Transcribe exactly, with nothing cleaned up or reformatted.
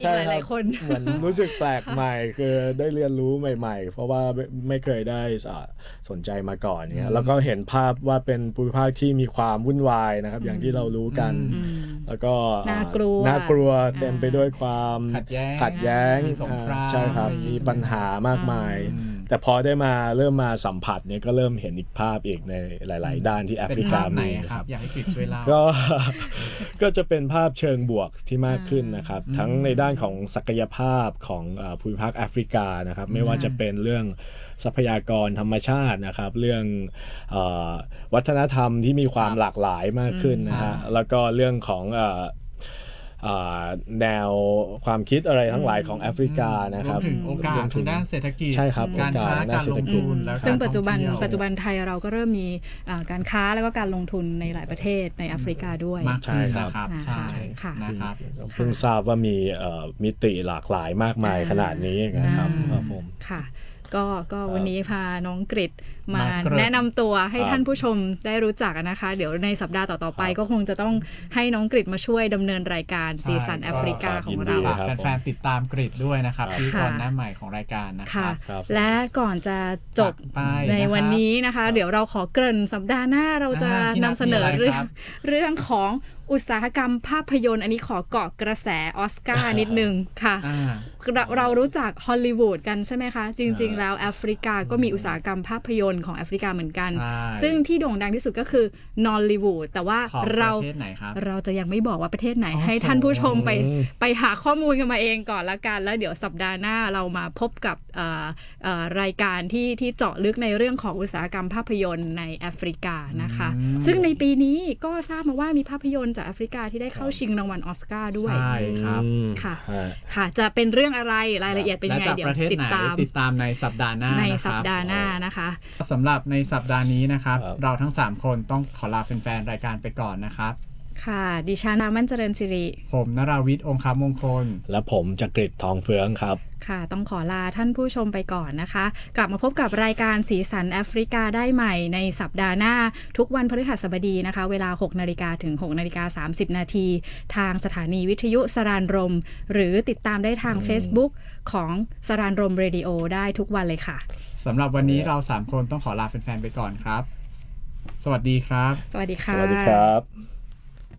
อีกหลายๆคนเหมือนรู้สึกแปลกใหม่คือได้เรียนรู้ใหม่ๆเพราะว่าไม่เคยได้สนใจมาก่อนเนี่ยแล้วก็เห็นภาพว่าเป็นภูมิภาคที่มีความวุ่นวายนะครับอย่างที่เรารู้กันแล้วก็น่ากลัวน่ากลัวเต็มไปด้วยความขัดแย้งขัดแย้งมีสงครามใช่ครับมีปัญหามากมายแต่พอได้มาเริ่มมาสัมผัสเนี่ยก็เริ่มเห็นอีกภาพอีกในหลายๆด้านที่แอฟริกามีครับอยากให้กฤษช่วยเล่าก็ก็จะเป็นภาพเชิงบวกที่มากขึ้นนะครับทั้งในด้านของศักยภาพของภูมิภาคแอฟริกานะครับไม่ว่าจะเป็นเรื่องทรัพยากรธรรมชาตินะครับเรื่องเอ่อวัฒนธรรมที่มีความหลากหลายมากขึ้นนะฮะแล้วก็เรื่องของเอ่อแนวความคิดอะไรทั้งหลายของแอฟริกานะครับรวมถึงโอกาสทางด้านเศรษฐกิจใช่ครับการค้าการลงทุนซึ่งปัจจุบันปัจจุบันไทยเราก็เริ่มมีการค้าแล้วก็การลงทุนในหลายประเทศในแอฟริกาด้วยใช่ครับใช่ค่ะนะครับเพิ่งทราบว่ามีมิติหลากหลายมากมายขนาดนี้นะครับผมค่ะก็ก็วันนี้พาน้องกฤษมาแนะนำตัวให้ท่านผู้ชมได้รู้จักนะคะเดี๋ยวในสัปดาห์ต่อๆไปก็คงจะต้องให้น้องกฤษมาช่วยดำเนินรายการสีสันแอฟริกาของเราแฟนๆติดตามกฤษด้วยนะครับที่ตอนหน้าใหม่ของรายการนะครับและก่อนจะจบในวันนี้นะคะเดี๋ยวเราขอเกริ่นสัปดาห์หน้าเราจะนำเสนอเรื่องเรื่องของอุตสาหกรรมภาพยนตร์อันนี้ขอเกาะกระแสออสการ์นิดนึงค่ะเรารู้จักฮอลลีวูดกันใช่ไหมคะจริงๆแล้วแอฟริกาก็มีอุตสาหกรรมภาพยนตร์ของแอฟริกาเหมือนกันซึ่งที่โด่งดังที่สุดก็คือนอลลีวูดแต่ว่าเราเราจะยังไม่บอกว่าประเทศไหนให้ท่านผู้ชมไปไปหาข้อมูลกันมาเองก่อนละกันแล้วเดี๋ยวสัปดาห์หน้าเรามาพบกับรายการที่ที่เจาะลึกในเรื่องของอุตสาหกรรมภาพยนตร์ในแอฟริกานะคะซึ่งในปีนี้ก็ทราบมาว่ามีภาพยนตร์จากแอฟริกาที่ได้เข้าชิงรางวัลออสการ์ด้วยใช่ครับค่ะค่ะจะเป็นเรื่องอะไรรายละเอียดเป็นยังไงเดี๋ยวติดตามติดตามในสัปดาห์หน้าในสัปดาห์หน้านะคะสำหรับในสัปดาห์นี้นะครับเราทั้งสามคนต้องขอลาแฟนๆรายการไปก่อนนะครับค่ะดิฉันนามั่นเจริญศิริผมนราวิทย์องคามงคลและผมจักริดทองเฟืองครับค่ะต้องขอลาท่านผู้ชมไปก่อนนะคะกลับมาพบกับรายการสีสันแอฟริกาได้ใหม่ในสัปดาห์หน้าทุกวันพฤหัสบดีนะคะเวลา หกนาฬิกา ถึง หกนาฬิกาสามสิบ นาทีทางสถานีวิทยุสรานรมหรือติดตามได้ทาง Facebook ของสรานรมเรดิโอได้ทุกวันเลยค่ะสำหรับวันนี้เราสามคนต้องขอลาแฟนๆไปก่อนครับสวัสดีครับสวัสดีค่ะสวัสดีครับ